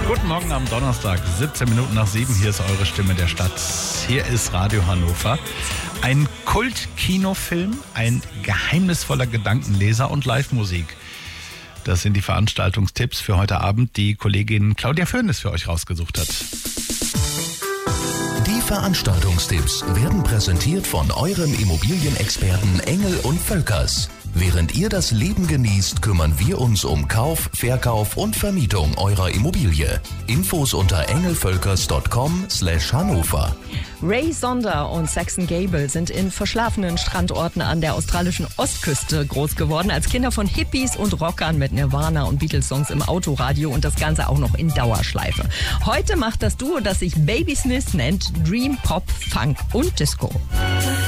Guten Morgen am Donnerstag, 17 Minuten nach 7. Hier ist eure Stimme der Stadt. Hier ist Radio Hannover. Ein Kult-Kinofilm, ein geheimnisvoller Gedankenleser und Live-Musik. Das sind die Veranstaltungstipps für heute Abend, die Kollegin Claudia Fürnes für euch rausgesucht hat. Die Veranstaltungstipps werden präsentiert von eurem Immobilienexperten Engel und Völkers. Während ihr das Leben genießt, kümmern wir uns um Kauf, Verkauf und Vermietung eurer Immobilie. Infos unter engelvölkers.com/Hannover. Ray Sonder und Saxon Gable sind in verschlafenen Strandorten an der australischen Ostküste groß geworden, als Kinder von Hippies und Rockern mit Nirvana und Beatles-Songs im Autoradio und das Ganze auch noch in Dauerschleife. Heute macht das Duo, das sich Baby Smith nennt, Dream, Pop, Funk und Disco.